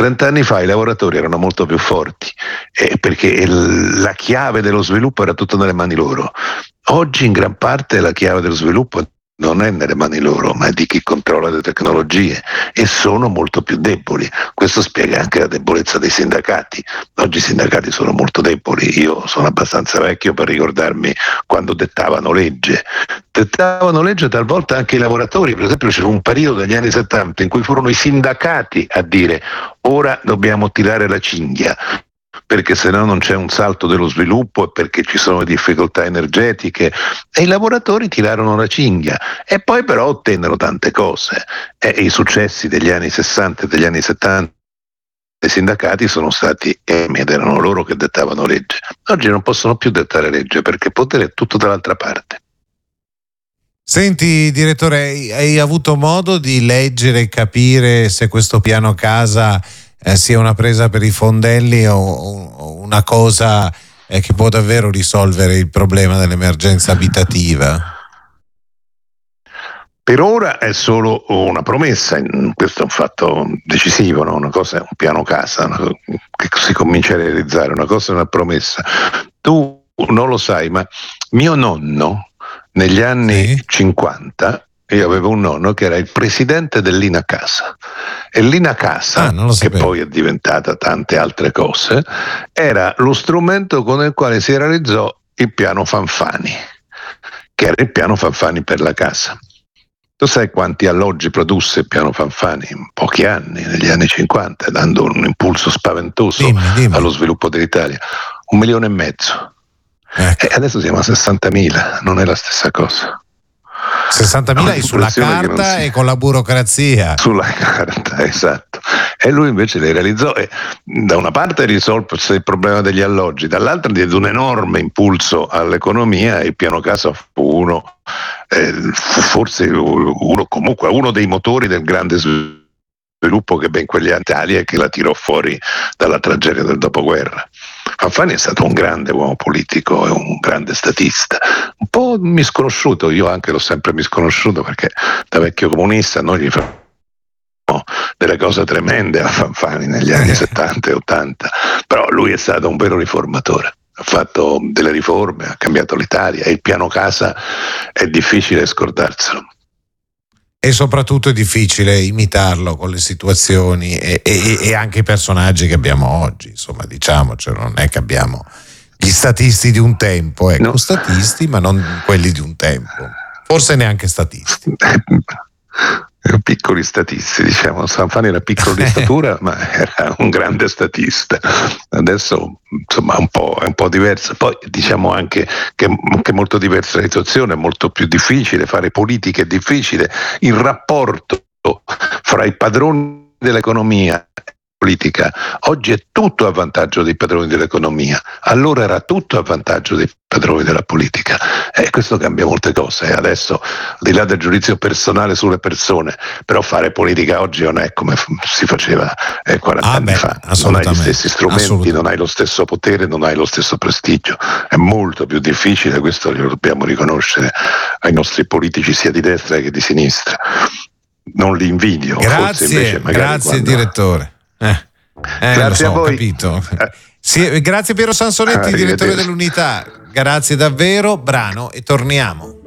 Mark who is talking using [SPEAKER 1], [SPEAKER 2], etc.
[SPEAKER 1] 30 anni fa i lavoratori erano molto più forti, perché la chiave dello sviluppo era tutta nelle mani loro. Oggi in gran parte la chiave dello sviluppo non è nelle mani loro, ma è di chi controlla le tecnologie, e sono molto più deboli. Questo spiega anche la debolezza dei sindacati. Oggi i sindacati sono molto deboli. Io sono abbastanza vecchio per ricordarmi quando dettavano legge talvolta anche i lavoratori. Per esempio c'era un periodo negli anni 70 in cui furono i sindacati a dire: ora dobbiamo tirare la cinghia, perché se no non c'è un salto dello sviluppo e perché ci sono difficoltà energetiche, e i lavoratori tirarono la cinghia e poi però ottennero tante cose, e i successi degli anni 60 e degli anni 70 dei sindacati sono stati ed erano loro che dettavano legge. Oggi non possono più dettare legge perché il potere è tutto dall'altra parte.
[SPEAKER 2] Senti direttore, hai avuto modo di leggere e capire se questo piano casa sia una presa per i fondelli o una cosa che può davvero risolvere il problema dell'emergenza abitativa?
[SPEAKER 1] Per ora è solo una promessa, questo è un fatto decisivo, no? Una cosa è un piano casa che si comincia a realizzare, una cosa è una promessa. Tu non lo sai, ma mio nonno negli anni 50, io avevo un nonno che era il presidente dell'Ina Casa, e l'Ina Casa, che poi è diventata tante altre cose, era lo strumento con il quale si realizzò il piano Fanfani, che era il piano Fanfani per la casa. Tu sai quanti alloggi produsse il piano Fanfani in pochi anni, negli anni 50, dando un impulso spaventoso allo sviluppo dell'Italia? 1,5 milioni. E adesso siamo a 60.000, non è la stessa cosa.
[SPEAKER 2] 60.000 sulla carta e con la burocrazia.
[SPEAKER 1] Sulla carta, esatto. E lui invece le realizzò, e da una parte risolse il problema degli alloggi, dall'altra diede un enorme impulso all'economia, e il piano casa fu comunque uno dei motori del grande sviluppo che ebbe in quegli anni Italia e che la tirò fuori dalla tragedia del dopoguerra. Fanfani è stato un grande uomo politico e un grande statista, un po' misconosciuto. Io anche l'ho sempre misconosciuto, perché da vecchio comunista noi gli facciamo delle cose tremende a Fanfani negli anni 70 e 80, però lui è stato un vero riformatore, ha fatto delle riforme, ha cambiato l'Italia, e il piano casa è difficile scordarselo.
[SPEAKER 2] E soprattutto è difficile imitarlo con le situazioni e anche i personaggi che abbiamo oggi, insomma, diciamocelo, non è che abbiamo gli statisti di un tempo, ecco, no. Statisti, ma non quelli di un tempo, forse neanche statisti.
[SPEAKER 1] Piccoli statisti, diciamo. Fanfani era piccolo di statura, ma era un grande statista. Adesso insomma è un po' diverso. Poi diciamo anche che è molto diversa la situazione, è molto più difficile fare politica, è difficile il rapporto fra i padroni dell'economia politica. Oggi è tutto a vantaggio dei padroni dell'economia, allora era tutto a vantaggio dei padroni della politica, e questo cambia molte cose. Adesso, al di là del giudizio personale sulle persone, però fare politica oggi non è come si faceva 40 anni fa. Non hai gli stessi strumenti, non hai lo stesso potere, non hai lo stesso prestigio, è molto più difficile, questo lo dobbiamo riconoscere ai nostri politici sia di destra che di sinistra. Non li invidio.
[SPEAKER 2] Grazie direttore.
[SPEAKER 1] Grazie a voi.
[SPEAKER 2] Capito. Sì, grazie Piero Sansonetti, direttore dell'Unità. Grazie davvero, brano e torniamo.